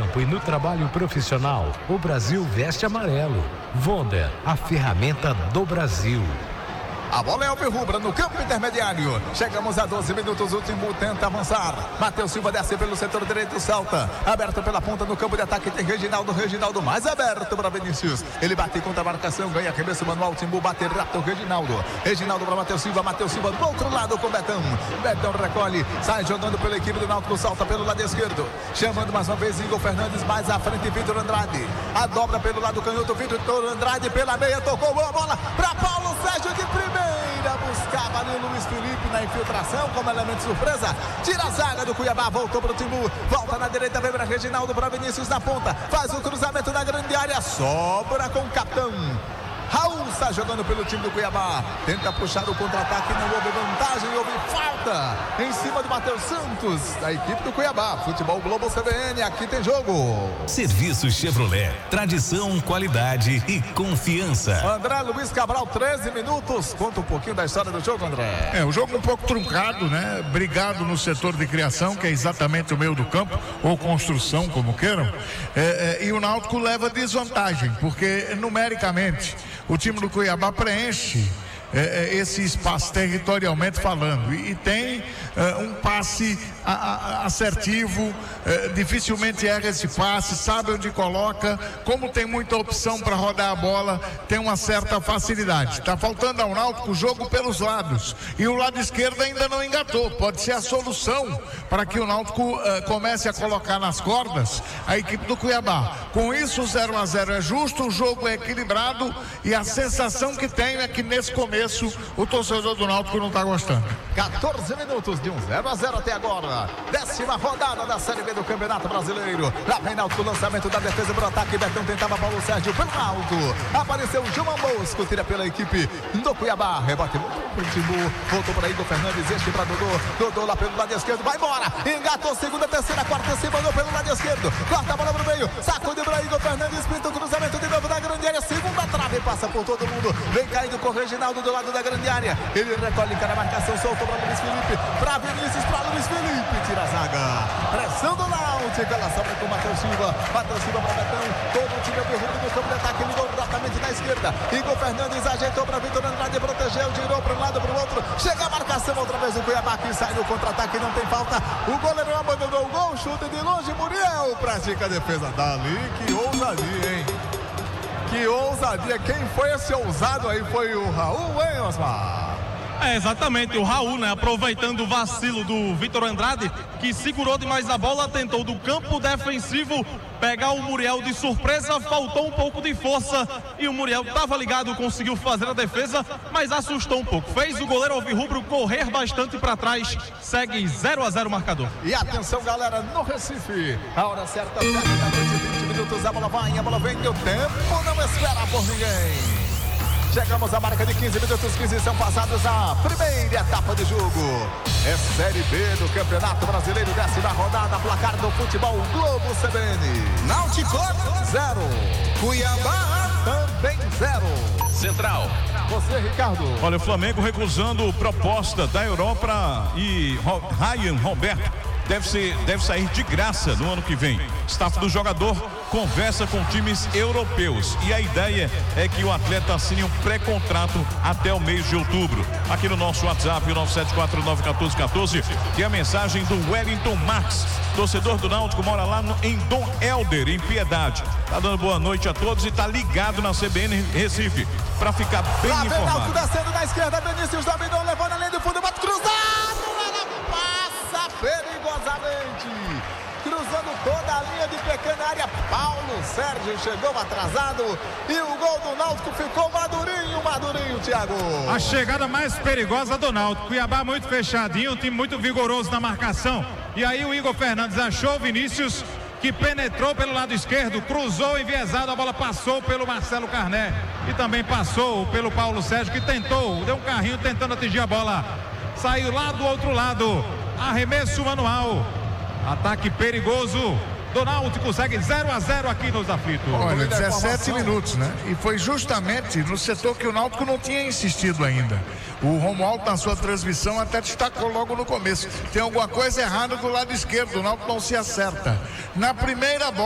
campo e no trabalho profissional, o Brasil veste amarelo. Wonder, a ferramenta do Brasil. A bola é alvirrubra no campo intermediário. Chegamos a 12 minutos. O Timbu tenta avançar. Matheus Silva desce pelo setor direito, salta. Aberto pela ponta no campo de ataque. Tem Reginaldo. Reginaldo mais aberto para Vinícius. Ele bate contra a marcação. Ganha arremesso manual. Timbu bate rápido. Reginaldo. Reginaldo para Matheus Silva. Matheus Silva do outro lado com Betão. Betão recolhe. Sai jogando pela equipe do Náutico. Salta pelo lado esquerdo. Chamando mais uma vez Igor Fernandes. Mais à frente Vitor Andrade. A dobra pelo lado canhoto. Vitor Andrade pela meia. Tocou a bola para Paulo Sérgio de primeira. Buscava ali o Luiz Felipe na infiltração como elemento surpresa. Tira a zaga do Cuiabá, voltou para o Timbu. Volta na direita, vem para Reginaldo, para Vinícius na ponta. Faz o cruzamento na grande área, sobra com o capitão. Raul está jogando pelo time do Cuiabá. Tenta puxar o contra-ataque, não houve vantagem, houve falta em cima do Matheus Santos, da equipe do Cuiabá. Futebol Globo CBN, aqui tem jogo. Serviço Chevrolet, tradição, qualidade e confiança. André Luiz Cabral, 13 minutos. Conta um pouquinho da história do jogo, André. O jogo um pouco truncado, né? Brigado no setor de criação, que é exatamente o meio do campo, ou construção, como queiram. E o Náutico leva desvantagem, porque numericamente o time do Cuiabá preenche esse espaço territorialmente falando e tem um passe assertivo, dificilmente erra esse passe, sabe onde coloca, como tem muita opção para rodar a bola, tem uma certa facilidade. Está faltando ao Náutico o jogo pelos lados e o lado esquerdo ainda não engatou. Pode ser a solução para que o Náutico comece a colocar nas cordas a equipe do Cuiabá. Com isso, o 0-0 é justo, o jogo é equilibrado e a sensação que tenho é que nesse começo o torcedor do Náutico não está gostando. 14 minutos de 0-0 até agora. 10ª rodada da Série B do Campeonato Brasileiro. Lá vem Náutico, lançamento da defesa para o ataque. Betão tentava Paulo Sérgio pelo alto. Apareceu o João Bosco, tira pela equipe do Cuiabá. Rebote pro Timbu. Voltou para Igor Fernandes, este para Dodô. Dodô lá pelo lado esquerdo, vai embora. Engatou segunda, terceira, quarta, se mandou pelo lado esquerdo. Corta a bola pro meio. Sacude para Igor Fernandes, pinta o cruzamento de novo da grande área. Segunda trave, passa por todo mundo. Vem caindo com o Reginaldo do lado da grande área. Ele recolhe cara a marcação, soltou para Luiz Felipe, para Vinícius, para Luiz Felipe, tira a zaga. Pressão do Náutico, ela sobra com o Matheus Silva. Matheus Silva para Betão. Todo o time derruba no campo de ataque, ligou exatamente na esquerda. Igor Fernandes ajeitou para Vitor Andrade, protegeu, girou para um lado, para o outro. Chega a marcação outra vez o Cuiabá que sai no contra-ataque, não tem falta. O goleiro abandonou o gol, chute de longe, Muriel pratica a defesa. Dali, que ousadia, hein? Que ousadia, quem foi esse ousado aí? Foi o Raul, hein, Osmar? Exatamente, o Raul, né? Aproveitando o vacilo do Vitor Andrade, que segurou demais a bola, tentou do campo defensivo pegar o Muriel de surpresa, faltou um pouco de força e o Muriel estava ligado, conseguiu fazer a defesa, mas assustou um pouco. Fez o goleiro alvirrubro correr bastante para trás, segue 0-0 o marcador. E atenção, galera, no Recife, a hora certa, 7 da noite, 20 minutos, a bola vai, a bola vem, e o tempo não espera por ninguém. Chegamos à marca de 15 minutos, 15 são passados a primeira etapa de jogo. É Série B do Campeonato Brasileiro, 10ª rodada, placar do Futebol Globo CBN. Náutico 0, Cuiabá também 0. Central. Você, Ricardo. Olha, o Flamengo recusando proposta da Europa e Ryan Roberto deve sair de graça no ano que vem. Staff do jogador conversa com times europeus e a ideia é que o atleta assine um pré-contrato até o mês de outubro. Aqui no nosso WhatsApp, o 974911414, tem a mensagem do Wellington Max, torcedor do Náutico, mora lá em Dom Helder, em Piedade. Tá dando boa noite a todos e tá ligado na CBN Recife para ficar bem informado. Náutico descendo da esquerda, Vinícius dominou, levou na linha do fundo, bate cruzado, ela passa perigosamente, cruzando toda a linha de pequena área. Paulo Sérgio chegou atrasado e o gol do Náutico ficou madurinho, Thiago. A chegada mais perigosa do Náutico. Cuiabá muito fechadinho, um time muito vigoroso na marcação. E aí o Igor Fernandes achou o Vinícius, que penetrou pelo lado esquerdo, cruzou enviesado, a bola passou pelo Marcelo Carné e também passou pelo Paulo Sérgio, que tentou, deu um carrinho tentando atingir a bola, saiu lá do outro lado, arremesso manual, ataque perigoso do Náutico, segue 0-0 aqui nos aflitos. Olha, 17 minutos, né? E foi justamente no setor que o Náutico não tinha insistido ainda. O Romualdo, na sua transmissão, até destacou logo no começo. Tem alguma coisa errada do lado esquerdo, o Náutico não se acerta. Na primeira bola,